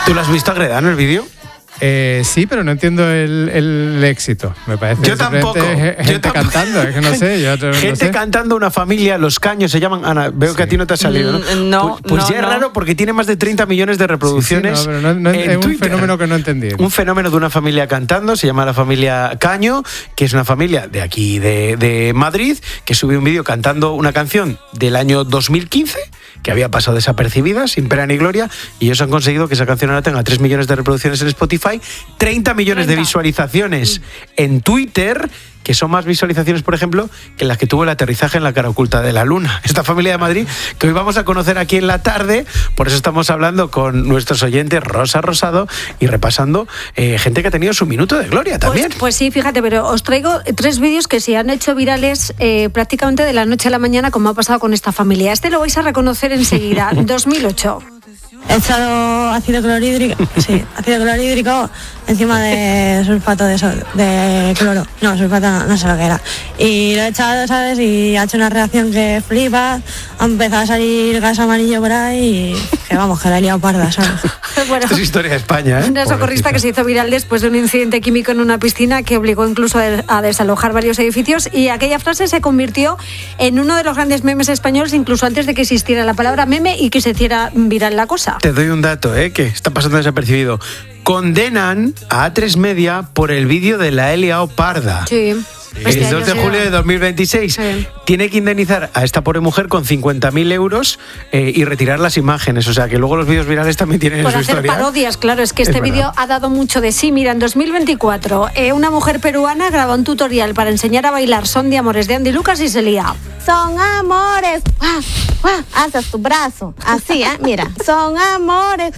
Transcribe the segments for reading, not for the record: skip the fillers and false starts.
¿Tú lo has visto, Agredano, el vídeo? Sí, pero no entiendo el éxito. Me parece yo tampoco. Gente cantando, es que no sé. Gente cantando, una familia, Los Caños se llaman. Ana, veo que a ti no te ha salido, ¿no? No. Pues ya es raro porque tiene más de 30 millones de reproducciones. Sí, pero es un fenómeno que no entendí. Un fenómeno de una familia cantando, se llama la familia Caño, que es una familia de aquí, de Madrid, que subió un vídeo cantando una canción del año 2015, que había pasado desapercibida, sin pena ni gloria, y ellos han conseguido que esa canción ahora tenga 3 millones de reproducciones en Spotify, 30 millones de visualizaciones en Twitter, que son más visualizaciones, por ejemplo, que las que tuvo el aterrizaje en la cara oculta de la Luna. Esta familia de Madrid, que hoy vamos a conocer aquí en la tarde, por eso estamos hablando con nuestros oyentes, Rosa Rosado, y repasando gente que ha tenido su minuto de gloria también. Pues sí, fíjate, pero os traigo 3 vídeos que se han hecho virales prácticamente de la noche a la mañana, como ha pasado con esta familia. Este lo vais a reconocer enseguida, 2008. He echado ácido clorhídrico encima de sulfato de cloro. No, sulfato no sé lo que era. Y lo he echado, ¿sabes? Y ha hecho una reacción que flipas. Ha empezado a salir gas amarillo por ahí y que vamos, que la he liado parda, ¿sabes? Bueno, esto es historia de España, ¿eh? Una socorrista que se hizo viral después de un incidente químico en una piscina que obligó incluso a desalojar varios edificios, y aquella frase se convirtió en uno de los grandes memes españoles, incluso antes de que existiera la palabra meme y que se hiciera viral la cosa. Te doy un dato, que está pasando desapercibido. Condenan a A3 Media por el vídeo de la he liado parda. Sí. El 2 de julio de 2026. Sí. Tiene que indemnizar a esta pobre mujer con 50.000 euros y retirar las imágenes. O sea, que luego los vídeos virales también tienen por su hacer historia. Parodias, claro. Es que este vídeo ha dado mucho de sí. Mira, en 2024, una mujer peruana graba un tutorial para enseñar a bailar Son de Amores de Andy Lucas y se lía. Son amores, alzas tu brazo, así, mira, son amores,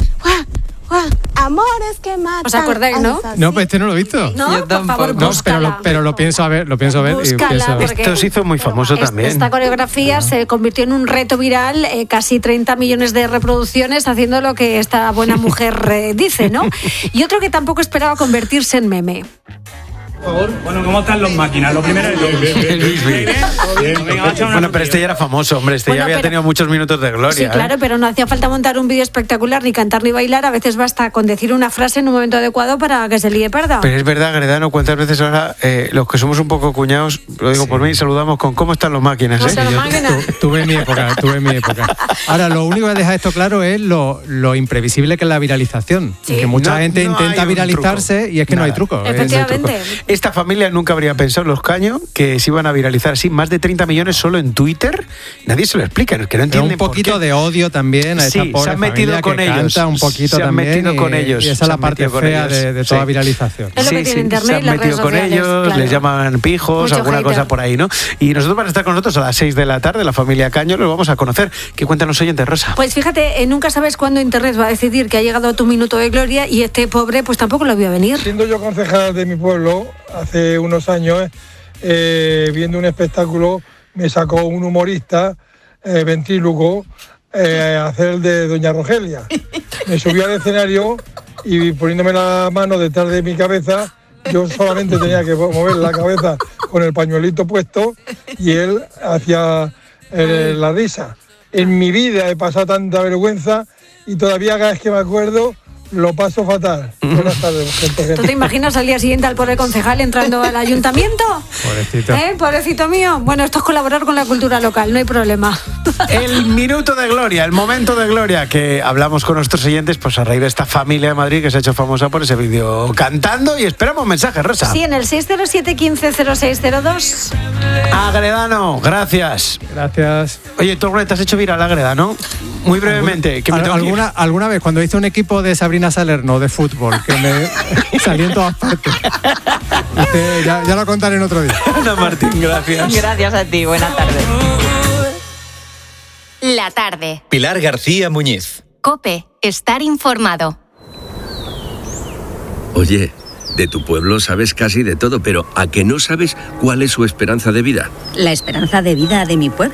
amores que matan. ¿Os acordáis, no? No, pues este no lo he visto. No, yo tampoco. por favor, no, pero lo pienso ver, Búscala, Esto se hizo muy famoso también. Esta coreografía se convirtió en un reto viral, casi 30 millones de reproducciones, haciendo lo que esta buena mujer dice, ¿no? Y otro que tampoco esperaba convertirse en meme. Bueno, ¿cómo están los máquinas? Lo primero es Bueno, pero este ya era famoso, hombre. Ya había tenido muchos minutos de gloria. Sí, claro, pero no hacía falta montar un vídeo espectacular, ni cantar ni bailar. A veces basta con decir una frase en un momento adecuado para que se líe parda. Pero es verdad, Agredano, cuántas veces ahora los que somos un poco cuñados, lo digo por mí, saludamos con ¿cómo están los máquinas? ¿Cómo están los máquinas? Tuve mi época. Ahora, lo único que deja esto claro es lo imprevisible que es la viralización. Sí. Que mucha gente intenta viralizarse y es que no hay truco. Efectivamente. Esta familia nunca habría pensado, Los Caños, que se iban a viralizar así más de 30 millones solo en Twitter. Nadie se lo explica, que no entienden. Un poquito de odio también a esta pobre se han metido con ellos. Un poquito se han metido con ellos. Y esa es la parte fea de toda viralización. Es lo que tiene Internet, se han las metido redes con sociales, ellos, claro. les llaman pijos, Mucho alguna hater. cosa por ahí, ¿no? Y nosotros van a estar con nosotros a las 6 de la tarde, la familia Caño, lo vamos a conocer. ¿Qué cuentan los oyentes, Rosa? Pues fíjate, nunca sabes cuándo Internet va a decidir que ha llegado tu minuto de gloria, y este pobre pues tampoco lo vio venir. Siendo yo concejal de mi pueblo, hace unos años, viendo un espectáculo, me sacó un humorista, ventríloco, a hacer el de Doña Rogelia. Me subió al escenario y poniéndome la mano detrás de mi cabeza, yo solamente tenía que mover la cabeza con el pañuelito puesto y él hacía la risa. En mi vida he pasado tanta vergüenza y todavía cada vez que me acuerdo lo paso fatal. Buenas tardes, gente. ¿Tú te imaginas al día siguiente al pobre concejal entrando al ayuntamiento? Pobrecito. Pobrecito mío. Bueno, esto es colaborar con la cultura local, no hay problema. El minuto de gloria, el momento de gloria que hablamos con nuestros oyentes, pues a raíz de esta familia de Madrid que se ha hecho famosa por ese vídeo cantando, y esperamos mensajes, Rosa. Sí, en el 607 15 0602. Agredano, gracias. Gracias. Oye, ¿tú te has hecho viral, Agredano? Muy brevemente. Que me tengo que ir. ¿Alguna vez cuando hice un equipo de Sabrina Salerno de fútbol que me salí en todas partes? Ya lo contaré en otro día. Ana Martín, gracias. Gracias a ti, buena tarde. La tarde. Pilar García Muñiz. COPE. Estar informado. Oye, de tu pueblo sabes casi de todo, pero ¿a que no sabes cuál es su esperanza de vida? La esperanza de vida de mi pueblo